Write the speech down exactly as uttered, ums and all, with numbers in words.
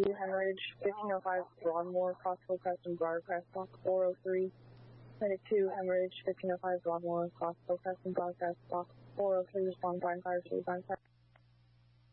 hemorrhage, fifteen oh five Broadmoor, crossbow crest and broadcast block four oh three. Medic two, hemorrhage, fifteen oh five Broadmoor, crossbow crest and broadcast block four oh three, respond blind fire to blind fire.